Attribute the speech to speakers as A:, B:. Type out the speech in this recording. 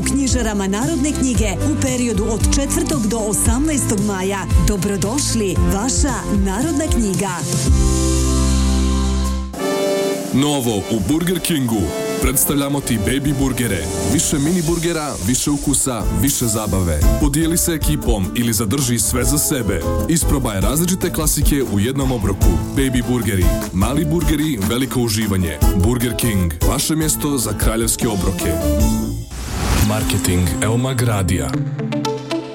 A: u knjižarama Narodne knjige u periodu od 4. do 18. maja. Dobrodošli, vaša Narodna knjiga.
B: Novo u Burger Kingu. Predstavljamo ti baby burgere. Više mini burgera, više ukusa, više zabave. Podijeli se ekipom ili zadrži sve za sebe. Isprobaj različite klasike u jednom obroku. Baby burgeri, mali burgeri, veliko uživanje. Burger King, vaše mjesto za kraljevske obroke. Marketing Elmag Radija.